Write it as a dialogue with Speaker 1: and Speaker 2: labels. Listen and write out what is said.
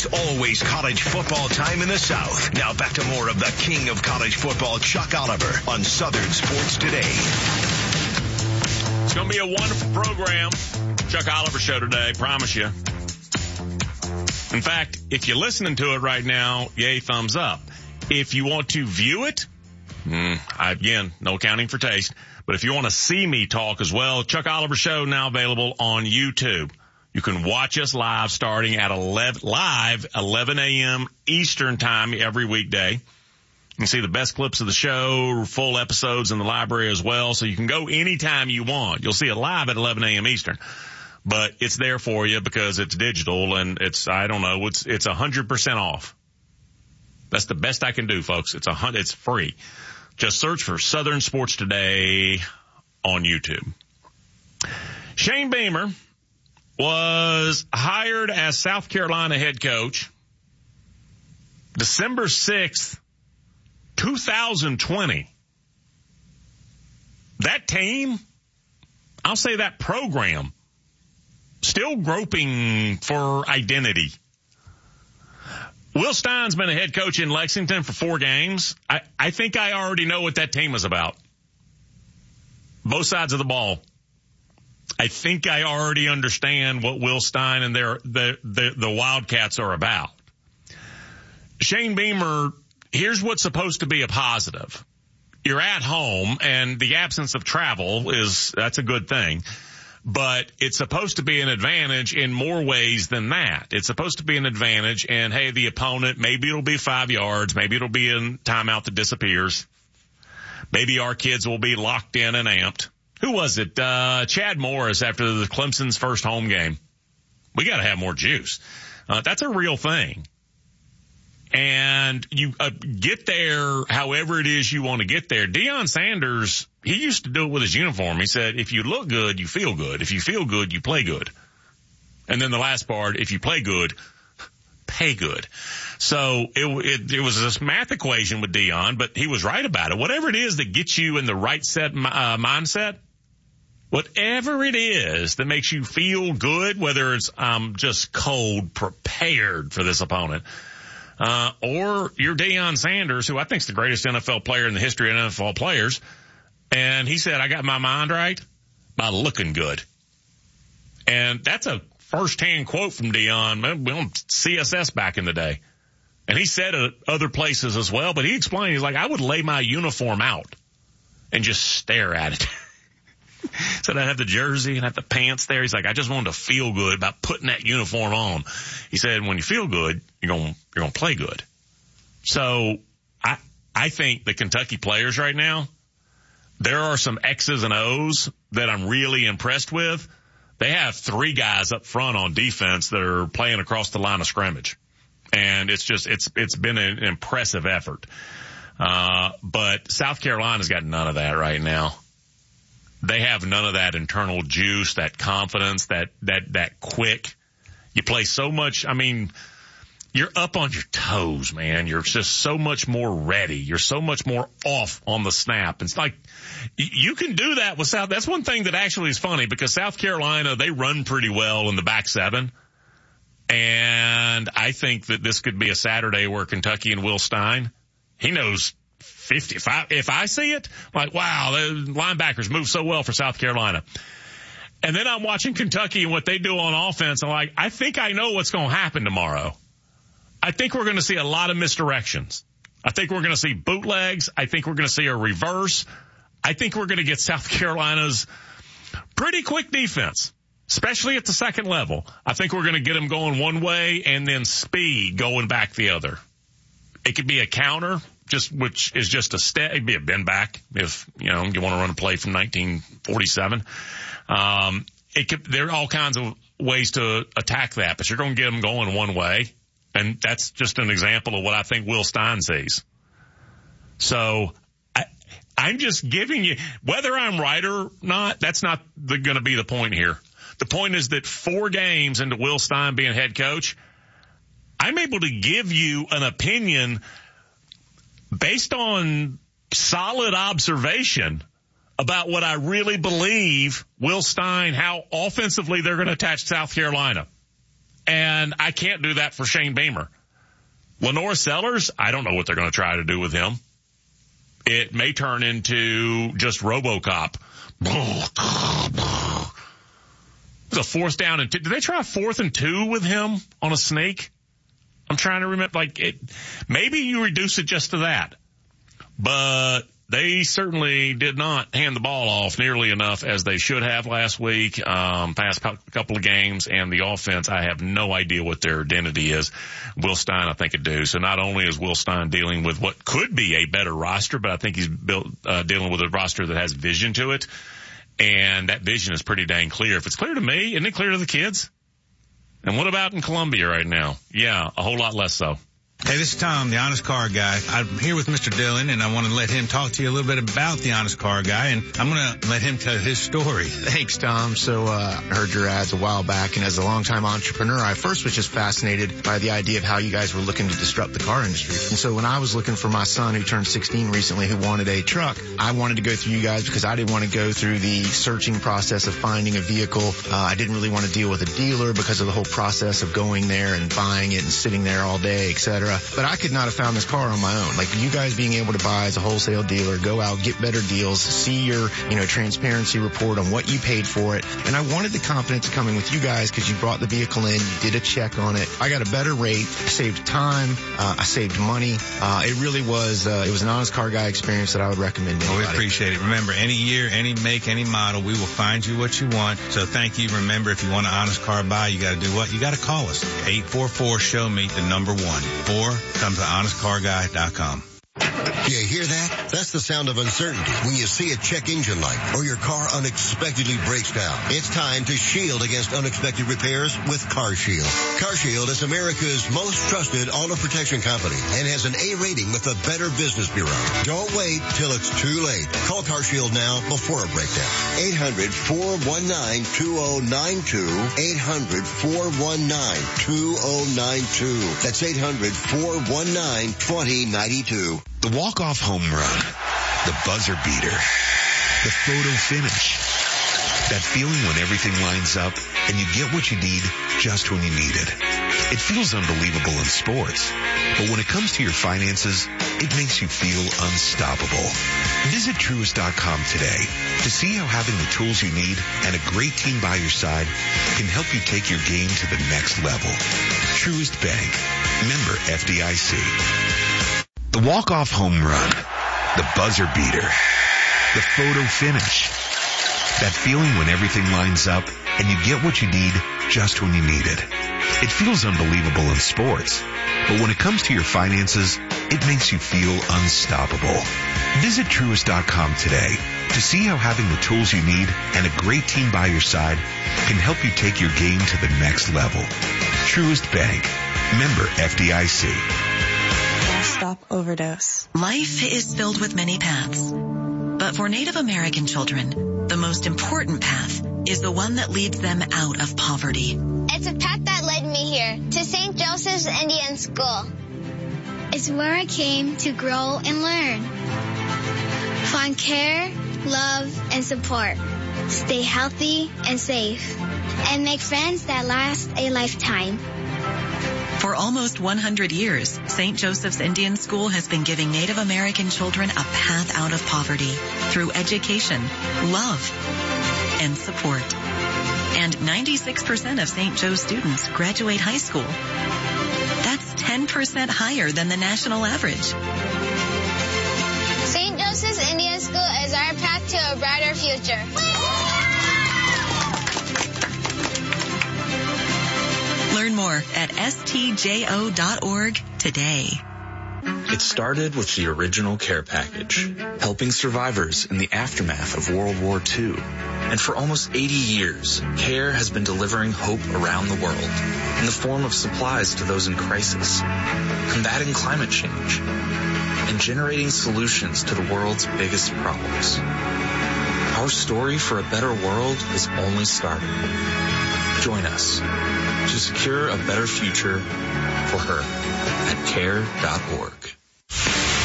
Speaker 1: It's always college football time in the South. Now back to more of the king of college football, Chuck Oliver, on Southern Sports Today.
Speaker 2: It's going to be a wonderful program. Chuck Oliver Show today, promise you. In fact, if you're listening to it right now, yay, thumbs up. If you want to view it, again, no accounting for taste, but if you want to see me talk as well, Chuck Oliver Show now available on YouTube. You can watch us live starting at 11 a.m. Eastern time every weekday. You can see the best clips of the show, full episodes in the library as well, so you can go anytime you want. You'll see it live at 11 a.m. Eastern. But it's there for you because it's digital and it's 100% off. That's the best I can do, folks. It's free. Just search for Southern Sports Today on YouTube. Shane Beamer was hired as South Carolina head coach December 6th, 2020. That team, I'll say that program, still groping for identity. Will Stein's been a head coach in Lexington for 4 games. I think I already know what that team is about. Both sides of the ball. I think I already understand what Will Stein and the Wildcats are about. Shane Beamer, here's what's supposed to be a positive. You're at home, and the absence of travel that's a good thing. But it's supposed to be an advantage in more ways than that. It's supposed to be an advantage in, hey, the opponent, maybe it'll be 5 yards. Maybe it'll be a timeout that disappears. Maybe our kids will be locked in and amped. Who was it? Chad Morris after the Clemson's first home game. We got to have more juice. That's a real thing. And you get there however it is you want to get there. Deion Sanders, he used to do it with his uniform. He said, if you look good, you feel good. If you feel good, you play good. And then the last part, if you play good, pay good. So it was this math equation with Deion, but he was right about it. Whatever it is that gets you in the right mindset, whatever it is that makes you feel good, whether it's just cold, prepared for this opponent, or you're Deion Sanders, who I think is the greatest NFL player in the history of NFL players, and he said, I got my mind right by looking good. And that's a first-hand quote from Deion. We on CSS back in the day. And he said it other places as well, but he explained, he's like, I would lay my uniform out and just stare at it. So I'd have the jersey and have the pants there. He's like, I just wanted to feel good about putting that uniform on. He said, when you feel good, you're going to play good. So I think the Kentucky players right now, there are some X's and O's that I'm really impressed with. They have 3 guys up front on defense that are playing across the line of scrimmage. And it's been an impressive effort. But South Carolina's got none of that right now. They have none of that internal juice, that confidence, that quick. You play so much. I mean, you're up on your toes, man. You're just so much more ready. You're so much more off on the snap. It's like you can do that with South. That's one thing that actually is funny because South Carolina, they run pretty well in the back 7. And I think that this could be a Saturday where Kentucky and Will Stein, he knows 55. If I see it, I'm like, wow, the linebackers move so well for South Carolina. And then I'm watching Kentucky and what they do on offense. I'm like, I think I know what's going to happen tomorrow. I think we're going to see a lot of misdirections. I think we're going to see bootlegs. I think we're going to see a reverse. I think we're going to get South Carolina's pretty quick defense, especially at the second level. I think we're going to get them going one way and then speed going back the other. It could be a counter, which is just a step. It'd be a bend back if, you want to run a play from 1947. There are all kinds of ways to attack that, but you're going to get them going one way. And that's just an example of what I think Will Stein sees. So I'm just giving you, whether I'm right or not, that's not going to be the point here. The point is that 4 games into Will Stein being head coach, I'm able to give you an opinion based on solid observation about what I really believe Will Stein, how offensively they're going to attack South Carolina. And I can't do that for Shane Beamer. Lenore Sellers, I don't know what they're going to try to do with him. It may turn into just RoboCop. It's a 4th down and 2. Did they try a 4th and 2 with him on a snake? I'm trying to remember. Maybe you reduce it just to that. But they certainly did not hand the ball off nearly enough as they should have last week, past couple of games. And the offense, I have no idea what their identity is. Will Stein, I think, could do. So not only is Will Stein dealing with what could be a better roster, but I think he's dealing with a roster that has vision to it. And that vision is pretty dang clear. If it's clear to me, isn't it clear to the kids? And what about in Columbia right now? Yeah, a whole lot less so.
Speaker 3: Hey, this is Tom, the Honest Car Guy. I'm here with Mr. Dillon, and I want to let him talk to you a little bit about the Honest Car Guy, and I'm going to let him tell his story.
Speaker 4: Thanks, Tom. So I heard your ads a while back, and as a longtime entrepreneur, I first was just fascinated by the idea of how you guys were looking to disrupt the car industry. And so when I was looking for my son, who turned 16 recently, who wanted a truck, I wanted to go through you guys because I didn't want to go through the searching process of finding a vehicle. I didn't really want to deal with a dealer because of the whole process of going there and buying it and sitting there all day, etc. But I could not have found this car on my own. Like you guys being able to buy as a wholesale dealer, go out, get better deals, see your, transparency report on what you paid for it. And I wanted the confidence of coming with you guys because you brought the vehicle in, you did a check on it. I got a better rate, saved time, I saved money. It really was, it was an Honest Car Guy experience that I would recommend to anybody.
Speaker 3: We appreciate it. Remember, any year, any make, any model, we will find you what you want. So thank you. Remember, if you want an Honest Car Buy, you got to do what? You got to call us. 844-SHOW-ME, the number 1. Or come to honestcarguy.com.
Speaker 5: You hear that? That's the sound of uncertainty when you see a check engine light or your car unexpectedly breaks down. It's time to shield against unexpected repairs with CarShield. CarShield is America's most trusted auto protection company and has an A rating with the Better Business Bureau. Don't wait till it's too late. Call CarShield now before a breakdown. 800-419-2092. 800-419-2092. That's 800-419-2092.
Speaker 1: The walk-off home run, the buzzer beater, the photo finish. That feeling when everything lines up and you get what you need just when you need it. It feels unbelievable in sports, but when it comes to your finances, it makes you feel unstoppable. Visit Truist.com today to see how having the tools you need and a great team by your side can help you take your game to the next level. Truist Bank. Member FDIC. The walk-off home run, the buzzer beater, the photo finish. That feeling when everything lines up and you get what you need just when you need it. It feels unbelievable in sports, but when it comes to your finances, it makes you feel unstoppable. Visit Truist.com today to see how having the tools you need and a great team by your side can help you take your game to the next level. Truist Bank. Member FDIC.
Speaker 6: Stop overdose.
Speaker 7: Life is filled with many paths, but for Native American children, the most important path is the one that leads them out of poverty.
Speaker 8: It's a path that led me here to St. Joseph's Indian School. It's where I came to grow and learn. Find care, love, and support. Stay healthy and safe. And make friends that last a lifetime.
Speaker 7: For almost 100 years, St. Joseph's Indian School has been giving Native American children a path out of poverty through education, love, and support. And 96% of St. Joe's students graduate high school. That's 10% higher than the national average.
Speaker 8: St. Joseph's Indian School is our path to a brighter future.
Speaker 7: Learn more at stjo.org today.
Speaker 9: It started with the original care package, helping survivors in the aftermath of World War II. And for almost 80 years, CARE has been delivering hope around the world in the form of supplies to those in crisis, combating climate change, and generating solutions to the world's biggest problems. Our story for a better world is only starting. Join us to secure a better future for her at care.org.